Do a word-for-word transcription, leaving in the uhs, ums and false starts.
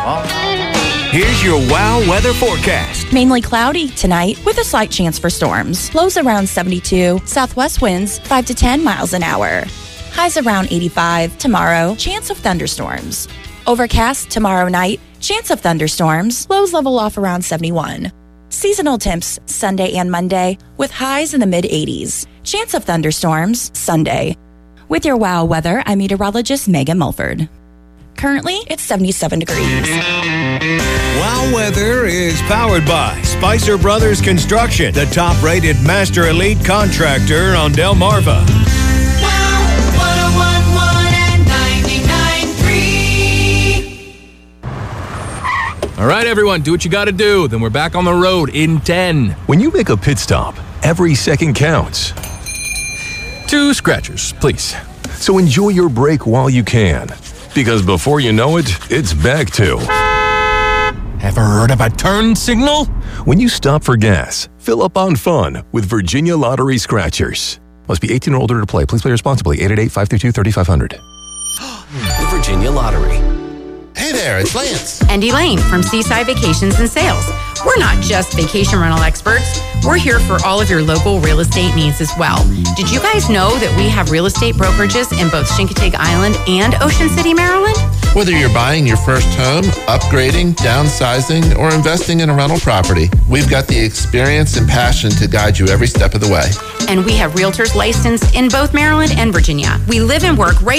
Here's your WOW weather forecast. Mainly cloudy tonight with a slight chance for storms. Lows around seventy-two, southwest winds five to ten miles an hour. Highs around eighty-five. Tomorrow, chance of thunderstorms. Overcast tomorrow night, chance of thunderstorms. Lows level off around seventy-one. Seasonal temps Sunday and Monday with highs in the mid eighties. Chance of thunderstorms Sunday. With your WOW weather, I'm meteorologist Megan Mulford. Currently, it's seventy-seven degrees. WOW weather is powered by Spicer Brothers Construction, the top-rated master elite contractor on Delmarva. WOW one oh one point one and ninety-nine point three. All right, everyone, do what you got to do. Then we're back on the road in ten. When you make a pit stop, every second counts. Two scratchers, please. So enjoy your break while you can. Because before you know it, it's back to... Ever heard of a turn signal? When you stop for gas, fill up on fun with Virginia Lottery Scratchers. Must be eighteen or older to play. Please play responsibly. eight eight eight, five three two, three five zero zero. The Virginia Lottery. Hey there, it's Lance. And Elaine from Seaside Vacations and Sales. We're not just vacation rental experts. We're here for all of your local real estate needs as well. Did you guys know that we have real estate brokerages in both Chincoteague Island and Ocean City, Maryland? Whether you're buying your first home, upgrading, downsizing, or investing in a rental property, we've got the experience and passion to guide you every step of the way. And we have realtors licensed in both Maryland and Virginia. We live and work right